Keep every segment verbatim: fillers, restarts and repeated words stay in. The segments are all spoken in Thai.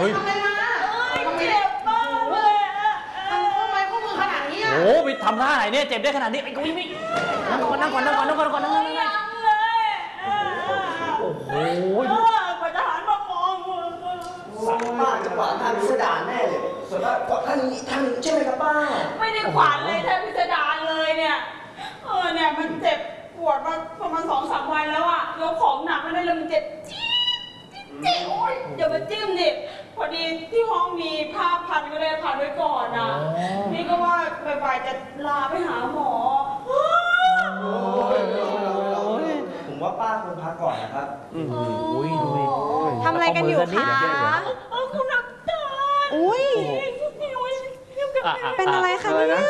ทำอะไรมาทำไมเจ็บมากเลยทำข้อไม้ข้อมือขนาดนี้อ่ะโอ้ไปทำท่าไหนเนี่ยเจ็บได้ขนาดนี้ไอ้กุ้ยไม่นั่งก่อนนั่งก่อนนั่งก่อนนั่งก่อนนั่งก่อนนั่งก่อนนั่งเลยโอ้โหกว่าจะหันมามองป้าจะขวางทางพิสดารแน่เลยส่วนมากขวางทางนี้ทางนี้ใช่ไหมครับป้าไม่ได้ขวานเลยแทบพิสดารเลยเนี่ยเออเนี่ยมันเจ็บปวดมาประมาณสองสามวันแล้วอะยกของหนักไม่ได้เลยมันเจ็บจี๊ดจี๊ดโอ๊ยอย่ามาจิ้มดิพอดีที่ห้องมีผ้าพันก็เลยพันไว้ก่อนนะนี่ก็ว่าบ่ายๆจะลาไปหาหมอผมว่าป้าควรพักก่อนนะครับทำอะไรกันอยู่คะคุณนักตาอุ้ยเป็นอะไรคะเนี่ย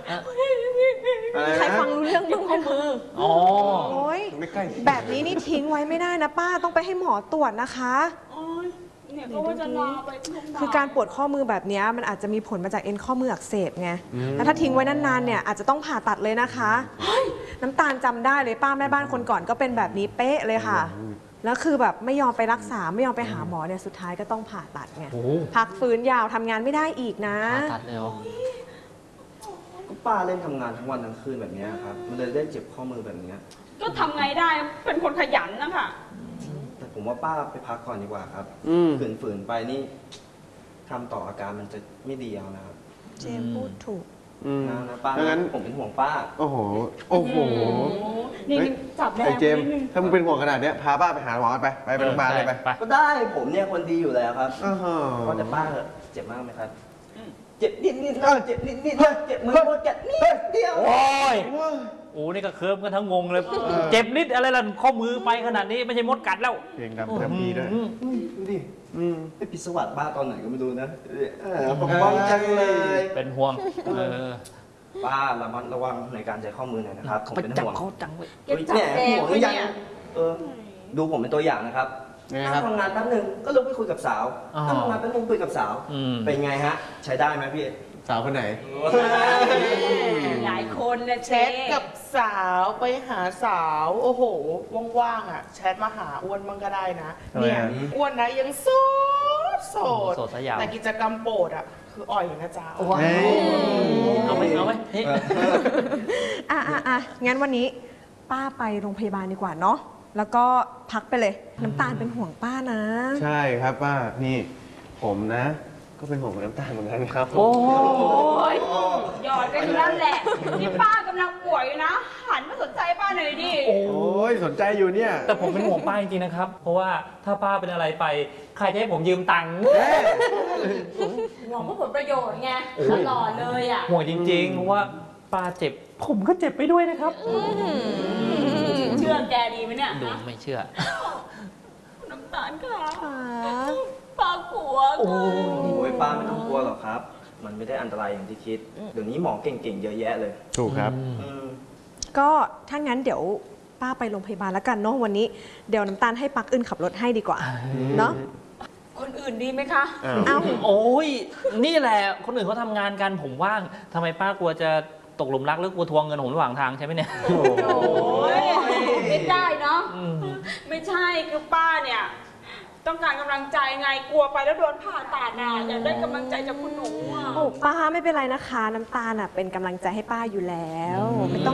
ใครฟังรู้เรื่องบ้างไหมคะอ๋อแบบนี้นี่ทิ้งไว้ไม่ได้นะป้าต้องไปให้หมอตรวจนะคะเนี่ยก็ว่าจะลาไปคือการปวดข้อมือแบบนี้มันอาจจะมีผลมาจากเอ็นข้อมืออักเสบไงแล้วถ้าทิ้งไว้นานๆเนี่ยอาจจะต้องผ่าตัดเลยนะคะน้ำตาลจำได้เลยป้าแม่บ้านคนก่อนก็เป็นแบบนี้เป๊ะเลยค่ะแล้วคือแบบไม่ยอมไปรักษาไม่ยอมไปหาหมอเนี่ยสุดท้ายก็ต้องผ่าตัดไงพักฟื้นยาวทำงานไม่ได้อีกนะผ่าตัดเลยเหรอก็ป้าเล่นทำงานทั้งวันทั้งคืนแบบนี้ครับมันเลยได้เจ็บข้อมือแบบนี้ก็ทำไงได้เป็นคนขยันนะคะแต่ผมว่าป้าไปพักก่อนดีกว่าครับฝืนๆไปนี่ทำต่ออาการมันจะไม่ดีเอานะครับเจมพูดถูกนะนะป้างั้นผมเป็นห่วงป้าโอ้โหโอ้โหนี่จับแม่เจมถ้ามึงเป็นห่วงขนาดนี้พาป้าไปหาหมอไปไปไปโรงพยาบาลเลยไปก็ได้ผมเนี่ยคนดีอยู่แล้วครับก็แต่ป้าเจ็บมากไหมครับเจ็บนิดนิดเจ็บนิดนิดเจ็บมือเจ็บนิดเดียวโอ้ยโอ้นี่ก็เคิร์ฟกันทั้งงงเลยเจ็บนิดอะไรล่ะข้อมือไปขนาดนี้ไม่ใช่มดกัดแล้วเพลงดำทำดีด้วยดูดิไปพิศวาสบ้าตอนไหนก็ไม่รู้นะปกป้องจังเลยเป็นห่วงป้าระมัดระวังในการใช้ข้อมือหน่อยนะครับผมเป็นห่วงเขาจังเลยเนี่ยห่วงยังเออดูผมเป็นตัวอย่างนะครับถ้าทำงานแป๊บนึงก็ลุกไปคุยกับสาวถ้าทำงานแป๊บนึงคุยกับสาวเป็นไงฮะใช้ได้ไหมพี่สาวคนไหนหลายคนนะแชทกับสาวไปหาสาวโอ้โหว่างๆอ่ะแชทมาหาอ้วนมั่งก็ได้นะเนี่ยอ้วนนะยังโสดโสดแต่กิจกรรมโปรดอ่ะคืออ่อยนะจ๊ะเอาไหมเอาไหมอ่ะอ่ะอ่ะงั้นวันนี้ป้าไปโรงพยาบาลดีกว่าเนาะแล้วก็พักไปเลยน้ำตาลเป็นห่วงป้านะใช่ครับป้านี่ผมนะก็เป็นห่วงน้ำตาลเหมือนกันครับโอ้ยหยอดกันอยู่นั่นแหละนี่ป้ากำลังป่วยอยู่นะหันมาสนใจป้าหน่อยดิโอ้ยสนใจอยู่เนี่ยแต่ผมเป็นห่วงป้าจริงๆนะครับเพราะว่าถ้าป้าเป็นอะไรไปใครจะให้ผมยืมตังค์ห่วงเพื่อผลประโยชน์ไงตลอดเลยอ่ะห่วงจริงๆเพราะว่าป้าเจ็บผมก็เจ็บไปด้วยนะครับเชื่อแกดีไหมเนี่ยดูไม่เชื่อน้ำตาลค่ะป้ากลัวโอ้ยป้าไม่ต้องกลัวหรอกครับมันไม่ได้อันตรายอย่างที่คิดเดี๋ยวนี้หมอเก่งๆเยอะแยะเลยถูกครับก็ถ้างั้นเดี๋ยวป้าไปโรงพยาบาลแล้วกันเนาะวันนี้เดี๋ยวน้ำตาลให้ปักอื่นขับรถให้ดีกว่าเนาะคนอื่นดีไหมคะอ้าวโอ้ยนี่แหละคนอื่นเขาทำงานกันผมว่างทำไมป้ากลัวจะตกหลุมรักหรือกลัวทวงเงินผมระหว่างทางใช่ไหมเนี่ยโอ้ยไม่ได้เนาะไม่ใช่คือป้าเนี่ยต้องการกำลังใจไงกลัวไปแล้วโดนผ่าตัดน่ะอยากได้กำลังใจจากคุณหนูอ่ะโอ้ป้าไม่เป็นไรนะคะน้ำตาลอ่ะเป็นกำลังใจให้ป้าอยู่แล้วไม่ต้อง